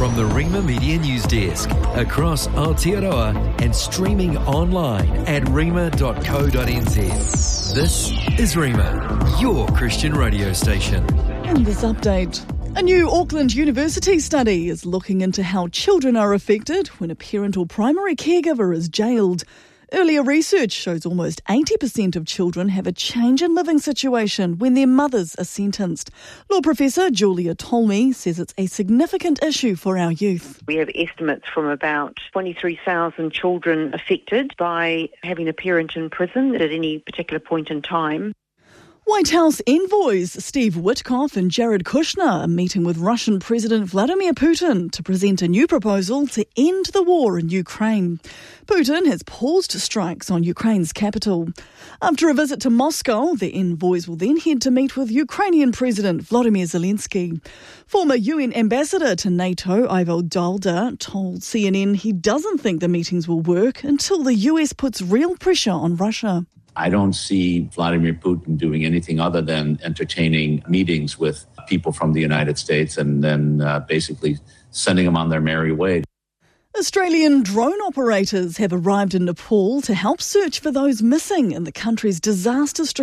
From the Rima Media News Desk, across Aotearoa and streaming online at rima.co.nz. This is Rima, your Christian radio station. In this update, a new Auckland University study is looking into how children are affected when a parent or primary caregiver is jailed. Earlier research shows almost 80% of children have a change in living situation when their mothers are sentenced. Law professor Julia Tolmie says it's a significant issue for our youth. We have estimates from about 23,000 children affected by having a parent in prison at any particular point in time. White House envoys Steve Witkoff and Jared Kushner are meeting with Russian President Vladimir Putin to present a new proposal to end the war in Ukraine. Putin has paused strikes on Ukraine's capital. After a visit to Moscow, the envoys will then head to meet with Ukrainian President Volodymyr Zelensky. Former UN ambassador to NATO, Ivo Dalda, told CNN he doesn't think the meetings will work until the US puts real pressure on Russia. I don't see Vladimir Putin doing anything other than entertaining meetings with people from the United States and then basically sending them on their merry way. Australian drone operators have arrived in Nepal to help search for those missing in the country's disaster-stricken